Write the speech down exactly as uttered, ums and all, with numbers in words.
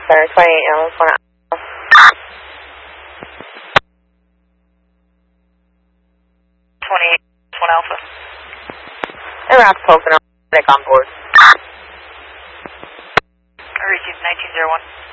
Sorry, twenty-eight, Alpha, one Alpha. twenty-eight, one Alpha. Iraq Pocono, medic on board. I received nineteen zero one.